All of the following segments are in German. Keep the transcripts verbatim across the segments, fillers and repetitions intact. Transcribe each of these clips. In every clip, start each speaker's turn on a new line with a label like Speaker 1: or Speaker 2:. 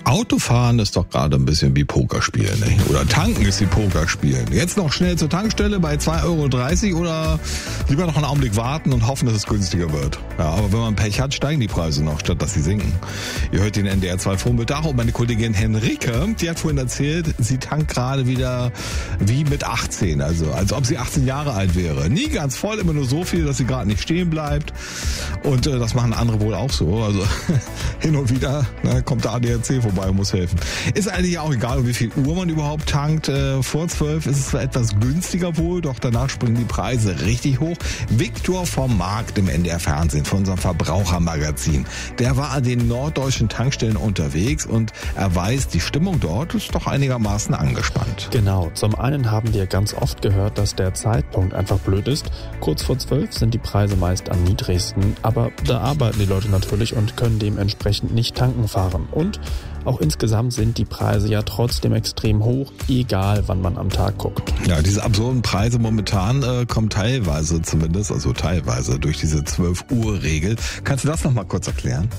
Speaker 1: Autofahren ist doch gerade ein bisschen wie Pokerspielen, ne? Oder tanken ist wie Pokerspielen. Jetzt noch schnell zur Tankstelle bei zwei Euro dreißig oder lieber noch einen Augenblick warten und hoffen, dass es günstiger wird. Ja, aber wenn man Pech hat, steigen die Preise noch, statt dass sie sinken. Ihr hört den N D R zwei Vormittag und meine Kollegin Henrike, die hat vorhin erzählt, sie tankt gerade wieder wie mit achtzehn, also als ob sie achtzehn Jahre alt wäre. Nie ganz voll, immer nur so viel, dass sie gerade nicht stehen bleibt. Und äh, das machen andere wohl auch so. Also hin und wieder ne, kommt der A D A C vorbei und muss helfen. Ist eigentlich auch egal, um wie viel Uhr man überhaupt tankt. Äh, vor zwölf ist es zwar etwas günstiger wohl, doch danach springen die Preise richtig hoch. Viktor vom Markt im N D R Fernsehen von unserem Verbrauchermagazin. Der war an den norddeutschen Tankstellen unterwegs und er weiß, die Stimmung dort ist doch einigermaßen angespannt.
Speaker 2: Genau. Zum einen haben wir ganz oft gehört, dass der Zeitpunkt einfach blöd ist. Kurz vor zwölf sind die Preise meist am niedrigsten, aber da arbeiten die Leute natürlich und können dementsprechend nicht tanken fahren. Und auch insgesamt sind die Preise ja trotzdem extrem hoch, egal wann man am Tag guckt.
Speaker 1: Ja, diese absurden Preise momentan äh, kommen teilweise zumindest, also teilweise durch diese zwölf Uhr Regel. Kannst du das nochmal kurz erklären?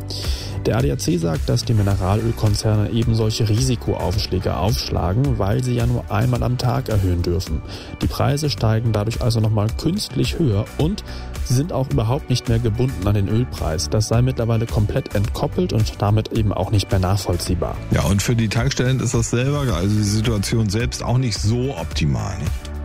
Speaker 2: Der A D A C sagt, dass die Mineralölkonzerne eben solche Risikoaufschläge aufschlagen, weil sie ja nur einmal am Tag erhöhen dürfen. Die Preise steigen dadurch also nochmal künstlich höher und sie sind auch überhaupt nicht mehr gebunden an den Ölpreis. Das sei mittlerweile komplett entkoppelt und damit eben auch nicht mehr nachvollziehbar.
Speaker 1: Ja, und für die Tankstellen ist das selber, also die Situation selbst auch nicht so optimal.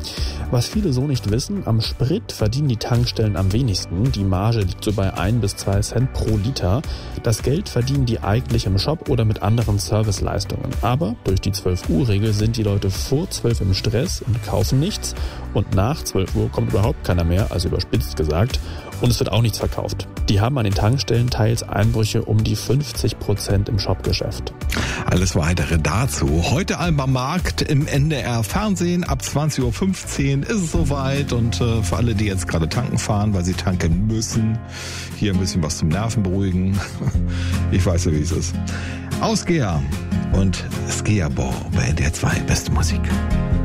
Speaker 2: Was viele so nicht wissen, am Sprit verdienen die Tankstellen am wenigsten. Die Marge liegt so bei ein bis zwei Cent pro Liter. Das Geld verdienen die eigentlich im Shop oder mit anderen Serviceleistungen. Aber durch die zwölf Uhr Regel sind die Leute vor zwölf im Stress und kaufen nichts. Und nach zwölf Uhr kommt überhaupt keiner mehr, also überspitzt gesagt. Und es wird auch nichts verkauft. Die haben an den Tankstellen teils Einbrüche um die fünfzig Prozent im Shopgeschäft.
Speaker 1: Alles Weitere dazu. Heute Alba Markt im N D R Fernsehen. Ab zwanzig Uhr fünfzehn ist es soweit. Und äh, für alle, die jetzt gerade tanken fahren, weil sie tanken müssen, hier ein bisschen was zum Nerven beruhigen. Ich weiß ja, wie es ist. Aus Gea und Skiabo bei N D R zwei. Beste Musik.